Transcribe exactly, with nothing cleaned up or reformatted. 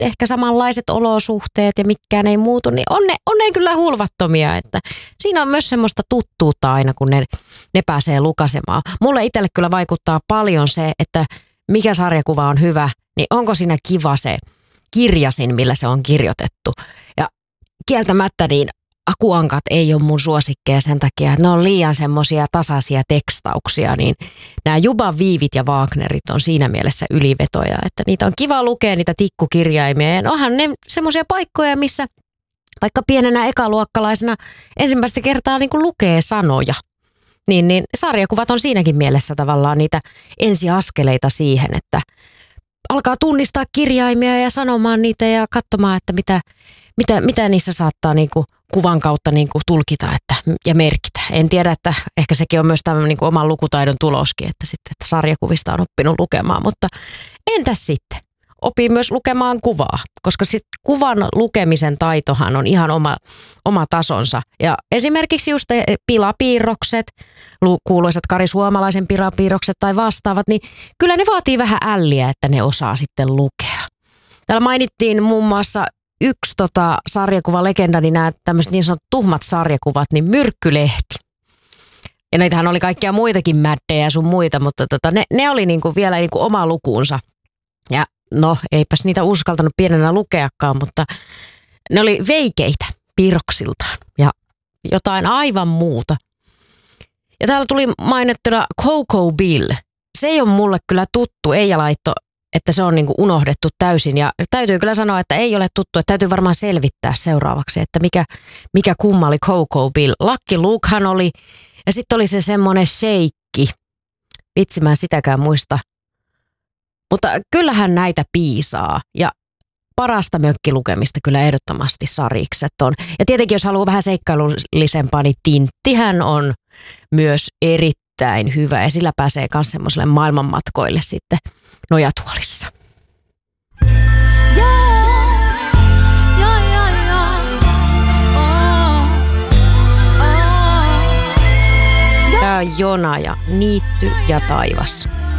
ehkä samanlaiset olosuhteet ja mikään ei muutu, niin on ne, on ne kyllä hulvattomia. Että siinä on myös semmoista tuttuutta aina, kun ne, ne pääsee lukasemaan. Mulle itselle kyllä vaikuttaa paljon se, että mikä sarjakuva on hyvä, niin onko siinä kiva se kirjasin, millä se on kirjoitettu. Ja kieltämättä niin Akuankat ei ole mun suosikkeja sen takia, että ne on liian semmoisia tasaisia tekstauksia, niin nämä Juban Viivit ja Wagnerit on siinä mielessä ylivetoja, että niitä on kiva lukea, niitä tikkukirjaimia, ja onhan ne semmoisia paikkoja, missä vaikka pienenä ekaluokkalaisena ensimmäistä kertaa niin kuin lukee sanoja, niin, niin sarjakuvat on siinäkin mielessä tavallaan niitä ensiaskeleita siihen, että alkaa tunnistaa kirjaimia ja sanomaan niitä ja katsomaan, että mitä, mitä, mitä niissä saattaa niin kuin kuvan kautta niin kuin tulkita että, ja merkitä. En tiedä, että ehkä sekin on myös tämän niin kuin oman lukutaidon tuloskin, että, sitten, että sarjakuvista on oppinut lukemaan. Mutta entäs sitten? Opii myös lukemaan kuvaa, koska sit kuvan lukemisen taitohan on ihan oma, oma tasonsa. Ja esimerkiksi just pilapiirrokset, kuuluisat Kari Suomalaisen pilapiirrokset tai vastaavat, niin kyllä ne vaatii vähän älliä, että ne osaa sitten lukea. Täällä mainittiin muun muassa yksi tota, sarjakuvalegenda, niin nämä tämmöiset niin sanotut tuhmat sarjakuvat, niin Myrkkylehti. Ja näitähän oli kaikkia muitakin mäddejä sun muita, mutta tota, ne, ne oli niinku vielä niinku oma lukuunsa. Ja no, eipäs niitä uskaltanut pienenä lukeakaan, mutta ne oli veikeitä piirroksiltaan ja jotain aivan muuta. Ja täällä tuli mainittuna Coco Bill. Se ei ole mulle kyllä tuttu, Eija laitto, että se on niinku unohdettu täysin. Ja täytyy kyllä sanoa, että ei ole tuttu, että täytyy varmaan selvittää seuraavaksi, että mikä, mikä kumma oli Coco Bill. Lucky Lukehan oli, ja sitten oli se semmoinen sheikki. Vitsi, mä en sitäkään muista. Mutta kyllähän näitä piisaa ja parasta mökkilukemista kyllä ehdottomasti sarikset on. Ja tietenkin jos haluaa vähän seikkailullisempaa, niin Tinttihän on myös erittäin hyvä ja sillä pääsee myös semmoiselle maailmanmatkoille sitten nojatuolissa. Tämä on Jona ja Niitty ja taivas.